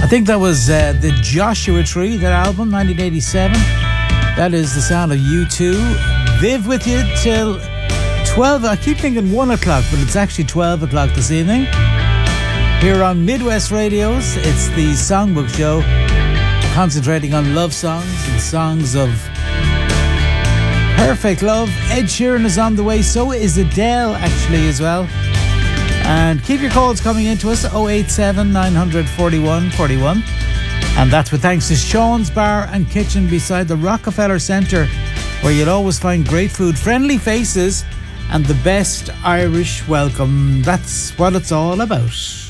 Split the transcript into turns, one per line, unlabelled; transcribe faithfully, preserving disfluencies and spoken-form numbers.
think that was uh, the Joshua Tree, that album, nineteen eighty-seven. That is the sound of U two. Viv with you till twelve. I keep thinking one o'clock, but it's actually twelve o'clock this evening. Here on Midwest Radios, it's the Songbook Show, concentrating on love songs and songs of perfect love. Ed Sheeran is on the way, so is Adele actually as well. And keep your calls coming into us, oh eight seven, nine four one, four one. And that's with thanks to Sean's Bar and Kitchen beside the Rockefeller Centre, where you'll always find great food, friendly faces, and the best Irish welcome. That's what it's all about.